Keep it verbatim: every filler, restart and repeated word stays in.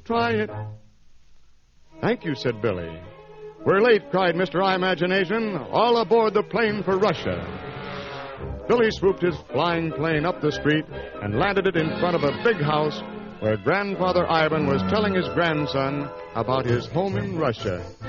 try it. Thank you, said Billy. We're late, cried Mister I Imagination. All aboard the plane for Russia. Billy swooped his flying plane up the street and landed it in front of a big house where Grandfather Ivan was telling his grandson about his home in Russia.